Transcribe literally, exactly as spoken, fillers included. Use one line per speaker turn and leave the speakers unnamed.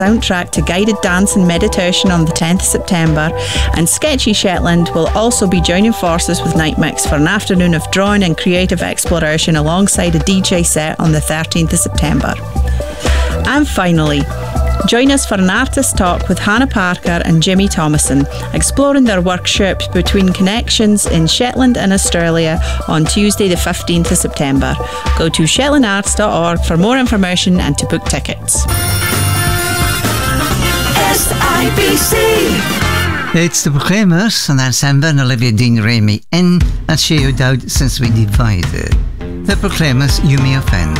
soundtrack to guided dance and meditation on the tenth of September, and Sketchy Shetland will also be joining forces with Night Mix for an afternoon of drawing and creative exploration alongside a D J set on the thirteenth of September. And finally, join us for an artist talk with Hannah Parker and Jimmy Thomason, exploring their workshops between connections in Shetland and Australia on Tuesday the fifteenth of September. Go to shetland arts dot org for more information and to book tickets.
S I B C.
It's the Proclaimers and that's Amber and Olivia Dean Ramey in and Shea O'Dowd Since We Divided. The Proclaimers, You May Offend.